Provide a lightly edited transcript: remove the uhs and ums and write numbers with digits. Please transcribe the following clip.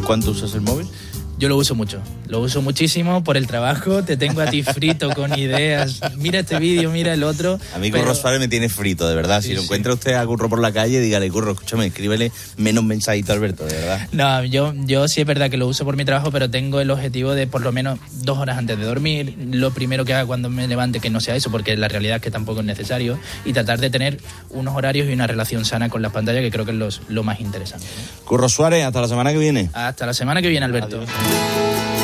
cuánto usas el móvil? Yo lo uso mucho, lo uso muchísimo por el trabajo, te tengo a ti frito con ideas, mira este vídeo, mira el otro. A mí Curro Suárez me tiene frito, de verdad. Si lo encuentra usted a Curro por la calle, dígale, Curro, escúchame, escríbele menos mensajito a Alberto, de verdad. No, yo sí es verdad que lo uso por mi trabajo, pero tengo el objetivo de por lo menos 2 horas antes de dormir, lo primero que haga cuando me levante que no sea eso, porque la realidad es que tampoco es necesario, y tratar de tener unos horarios y una relación sana con las pantallas, que creo que es lo más interesante, ¿no? Curro Suárez, hasta la semana que viene. Hasta la semana que viene, Alberto. Adiós.